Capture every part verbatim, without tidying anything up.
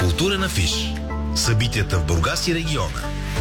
Културен афиш. Събитията в Бургас и региона.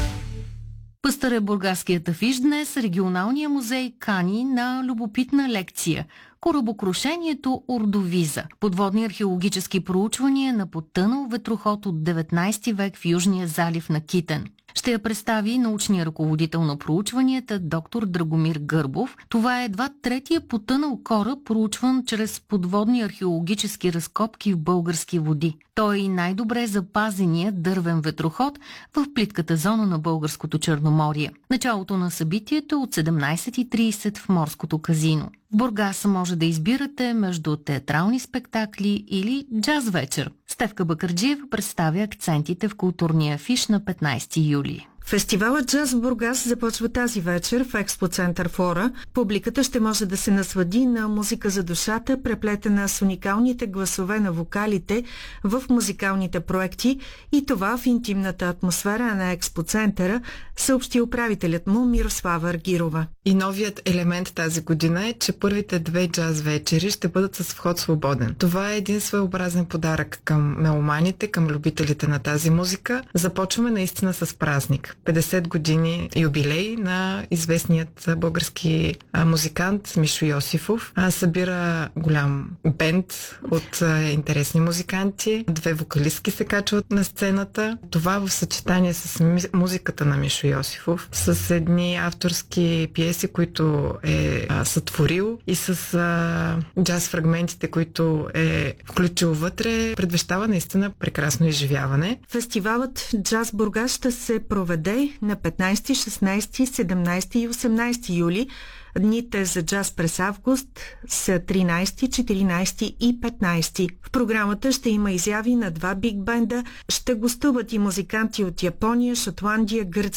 Пъстър е бургаският афиш днес. Регионалния музей кани на любопитна лекция. Корабокрушението Ордовиза. Подводни археологически проучвания на потънал ветроход от деветнайсети век в Южния залив на Китен. Ще я представи научния ръководител на проучванията доктор Драгомир Гърбов. Това е едва третия потънал кораб, проучван чрез подводни археологически разкопки в български води. Той е и най-добре запазеният дървен ветроход в плитката зона на българското Черноморие. Началото на събитието е от седемнайсет и трийсет в Морското казино. В Бургас може да избирате между театрални спектакли или джаз вечер. Стефка Бакърджиева представя акцентите в културния афиш на петнайсети юли. Фестивалът Джаз в Бургас започва тази вечер в експоцентър Фора. Публиката ще може да се наслади на музика за душата, преплетена с уникалните гласове на вокалите в музикалните проекти, и това в интимната атмосфера на експоцентъра, съобщи управителят му Мирослава Аргирова. И новият елемент тази година е, че първите две джаз вечери ще бъдат с вход свободен. Това е един своеобразен подарък към меломаните, към любителите на тази музика. Започваме наистина с празник. петдесет години юбилей на известният български музикант Мишо Йосифов. Събира голям бенд от интересни музиканти. Две вокалистки се качват на сцената. Това в съчетание с музиката на Мишо Йосифов, с едни авторски пиеси, които е сътворил, и с а, джаз фрагментите, които е включил вътре, предвещава наистина прекрасно изживяване. Фестивалът Джаз Бургас ще се проведе на петнайсети, шестнайсети, седемнайсети и осемнайсети юли. Дните за джаз през август са тринайсети, четиринайсети и петнайсети. В програмата ще има изяви на два биг бенда. Ще гостуват и музиканти от Япония, Шотландия, Гърция